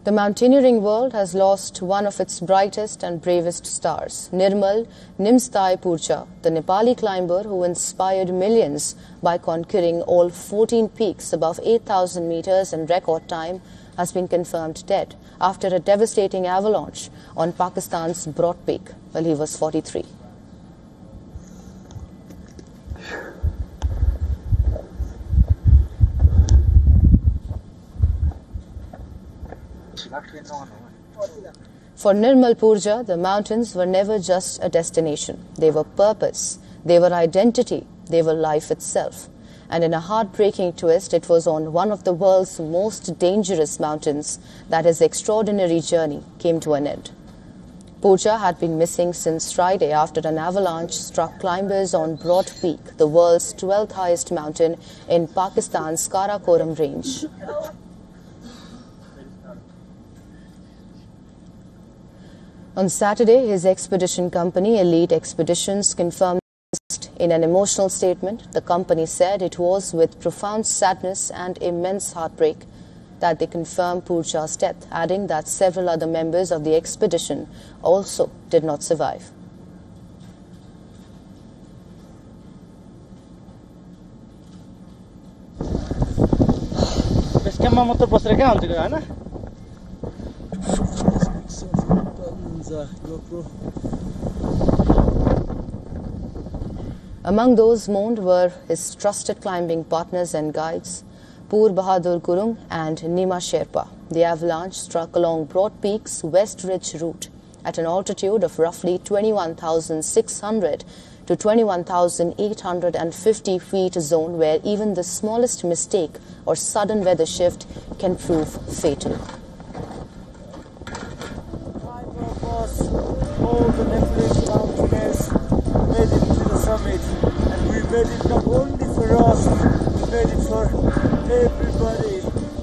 The mountaineering world has lost one of its brightest and bravest stars, Nirmal Nimstai Purja, the Nepali climber who inspired millions by conquering all 14 peaks above 8,000 meters in record time, has been confirmed dead after a devastating avalanche on Pakistan's Broad Peak while he was 43. For Nirmal Purja, the mountains were never just a destination. They were purpose, they were identity, they were life itself. And in a heartbreaking twist, it was on one of the world's most dangerous mountains that his extraordinary journey came to an end. Purja had been missing since Friday after an avalanche struck climbers on Broad Peak, the world's 12th highest mountain in Pakistan's Karakoram range. On Saturday, his expedition company, Elite Expeditions, confirmed in an emotional statement. The company said it was with profound sadness and immense heartbreak that they confirmed Purja's death, adding that several other members of the expedition also did not survive. Among those mourned were his trusted climbing partners and guides, Pur Bahadur Gurung and Nima Sherpa. The avalanche struck along Broad Peak's West Ridge route at an altitude of roughly 21,600 to 21,850 feet zone, where even the smallest mistake or sudden weather shift can prove fatal. All the Nepalese mountaineers made it to the summit, and we made it not only for us, we made it for everybody.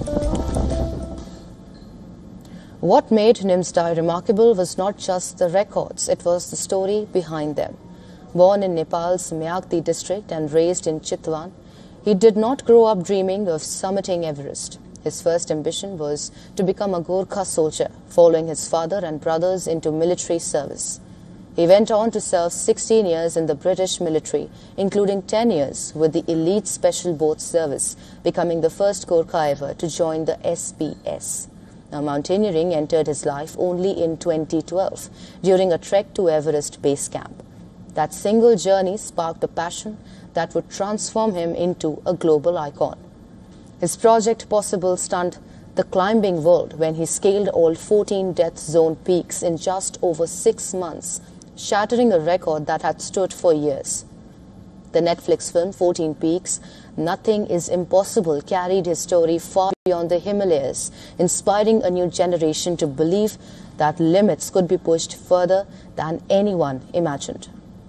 What made Nimstai remarkable was not just the records, it was the story behind them. Born in Nepal's Meakdi district and raised in Chitwan, he did not grow up dreaming of summiting Everest. His first ambition was to become a Gorkha soldier, following his father and brothers into military service. He went on to serve 16 years in the British military, including 10 years with the Elite Special Boat Service, becoming the first Gorkha ever to join the SBS. Now, mountaineering entered his life only in 2012 during a trek to Everest Base Camp. That single journey sparked a passion that would transform him into a global icon. His project Possible stunned the climbing world when he scaled all 14 death zone peaks in just over 6 months, shattering a record that had stood for years. The Netflix film 14 Peaks, Nothing is Impossible, carried his story far beyond the Himalayas, inspiring a new generation to believe that limits could be pushed further than anyone imagined.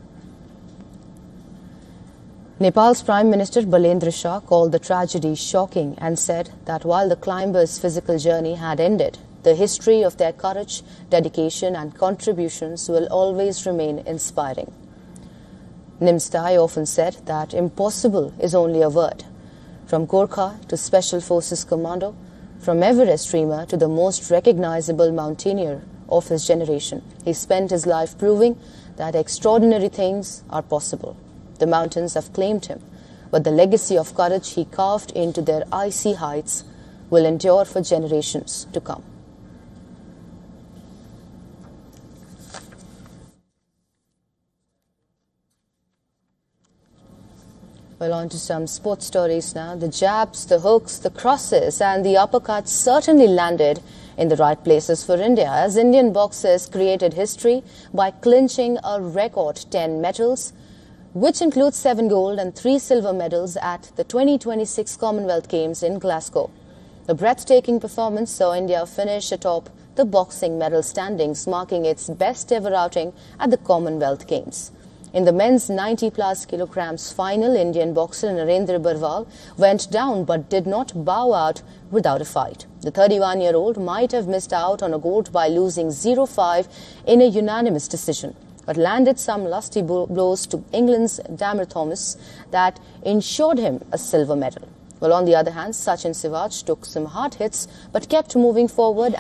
Nepal's Prime Minister Balendra Shah called the tragedy shocking and said that while the climbers' physical journey had ended, the history of their courage, dedication and contributions will always remain inspiring. Nimstai often said that impossible is only a word. From Gorkha to Special Forces Commando, from Everest dreamer to the most recognizable mountaineer of his generation, he spent his life proving that extraordinary things are possible. The mountains have claimed him, but the legacy of courage he carved into their icy heights will endure for generations to come. Well, on to some sports stories now. The jabs, the hooks, the crosses and the uppercuts certainly landed in the right places for India, as Indian boxers created history by clinching a record 10 medals, which includes 7 gold and 3 silver medals at the 2026 Commonwealth Games in Glasgow. The breathtaking performance saw India finish atop the boxing medal standings, marking its best ever outing at the Commonwealth Games. In the men's 90-plus kilograms final, Indian boxer Narendra Barwal went down but did not bow out without a fight. The 31-year-old might have missed out on a gold by losing 0-5 in a unanimous decision, but landed some lusty blows to England's Damir Thomas that ensured him a silver medal. Well, on the other hand, Sachin Siraj took some hard hits but kept moving forward